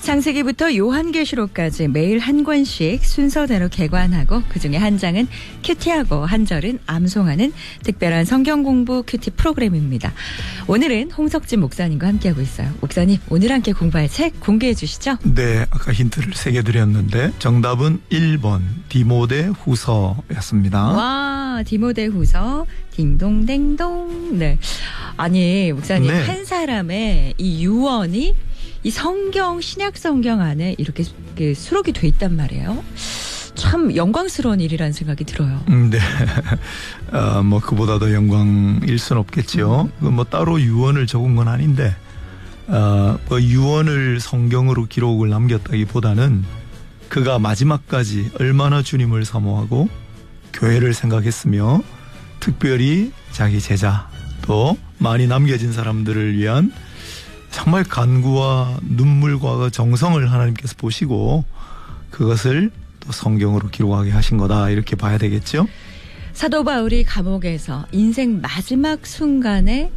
창세기부터 요한계시록까지 매일 한 권씩 순서대로 개관하고 그중에 한 장은 큐티하고 한 절은 암송하는 특별한 성경 공부 큐티 프로그램입니다. 오늘은 홍석진 목사님과 함께하고 있어요. 목사님, 오늘 함께 공부할 책 공개해 주시죠. 네, 아까 힌트를 3개 드렸는데 정답은 1번 디모데 후서였습니다. 와, 디모데 후서 딩동댕동. 네, 아니 목사님, 네. 한 사람의 이 유언이 이 성경, 신약 성경 안에 이렇게 수록이 돼 있단 말이에요. 참 영광스러운 일이라는 생각이 들어요. 네. 뭐 그보다 더 영광일 순 없겠죠. 뭐 따로 유언을 적은 건 아닌데 뭐 유언을 성경으로 기록을 남겼다기보다는 그가 마지막까지 얼마나 주님을 사모하고 교회를 생각했으며 특별히 자기 제자 또 많이 남겨진 사람들을 위한 정말 간구와 눈물과 정성을 하나님께서 보시고 그것을 또 성경으로 기록하게 하신 거다, 이렇게 봐야 되겠죠. 사도 바울이 감옥에서 인생 마지막 순간에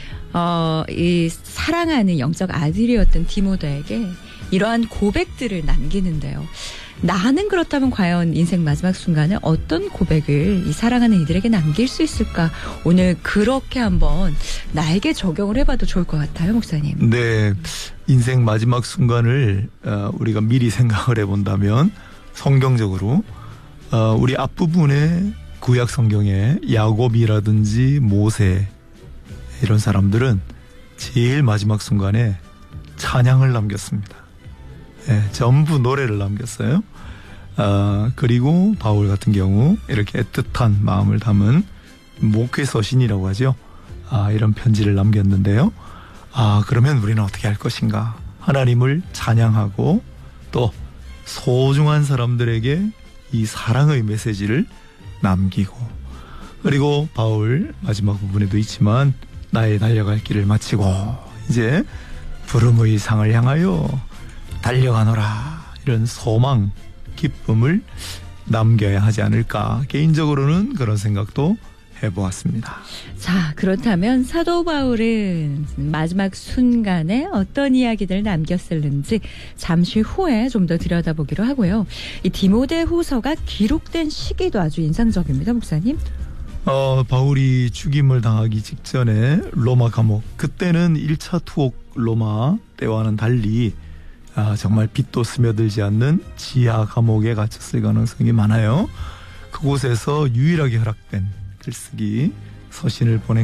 이 사랑하는 영적 아들이었던 디모데에게 이러한 고백들을 남기는데요. 나는 그렇다면 과연 인생 마지막 순간에 어떤 고백을 이 사랑하는 이들에게 남길 수 있을까? 오늘 그렇게 한번 나에게 적용을 해봐도 좋을 것 같아요, 목사님. 네, 인생 마지막 순간을 우리가 미리 생각을 해본다면 성경적으로 우리 앞부분에 구약 성경에 야곱이라든지 모세 이런 사람들은 제일 마지막 순간에 찬양을 남겼습니다. 네, 전부 노래를 남겼어요. 그리고 바울 같은 경우 이렇게 애틋한 마음을 담은 목회서신이라고 하죠. 이런 편지를 남겼는데요. 그러면 우리는 어떻게 할 것인가? 하나님을 찬양하고 또 소중한 사람들에게 이 사랑의 메시지를 남기고, 그리고 바울 마지막 부분에도 있지만 나의 달려갈 길을 마치고 이제 부름의 상을 향하여 달려가노라, 이런 소망, 기쁨을 남겨야 하지 않을까, 개인적으로는 그런 생각도 해보았습니다. 자, 그렇다면 사도 바울은 마지막 순간에 어떤 이야기들을 남겼을는지 잠시 후에 좀 더 들여다보기로 하고요. 이 디모데 후서가 기록된 시기도 아주 인상적입니다, 목사님. 바울이 죽임을 당하기 직전에 로마 감옥, 그때는 1차 투옥 로마 때와는 달리 정말 빛도 스며들지 않는 지하 감옥에 갇혔을 가능성이 많아요. 그곳에서 유일하게 허락된 글쓰기 서신을 보낸